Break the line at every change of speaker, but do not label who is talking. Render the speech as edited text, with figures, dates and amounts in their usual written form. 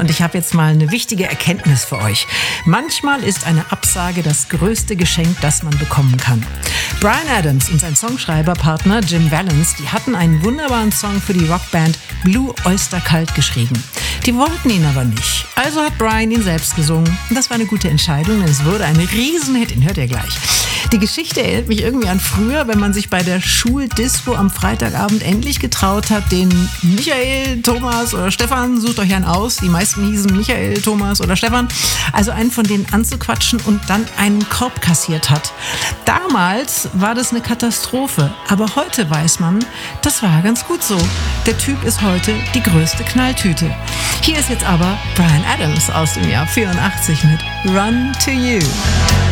und ich habe jetzt mal eine wichtige Erkenntnis für euch. Manchmal ist eine Absage das größte Geschenk, das man bekommen kann. Bryan Adams und sein Songschreiberpartner Jim Vallance, die hatten einen wunderbaren Song für die Rockband Blue Oyster Cult geschrieben. Die wollten ihn aber nicht. Also hat Bryan ihn selbst gesungen. Und das war eine gute Entscheidung, denn es wurde ein Riesenhit. Den hört ihr gleich. Die Geschichte erinnert mich irgendwie an früher, wenn man sich bei der Schuldisco am Freitagabend endlich getraut hat, den Michael, Thomas oder Stefan, sucht euch einen aus. Die meisten hießen Michael, Thomas oder Stefan. Also einen von denen anzuquatschen und dann einen Korb kassiert hat. Damals war das eine Katastrophe. Aber heute weiß man, das war ganz gut so. Der Typ ist heute die größte Knalltüte. Hier ist jetzt aber Bryan Adams aus dem Jahr 84 mit Run to You.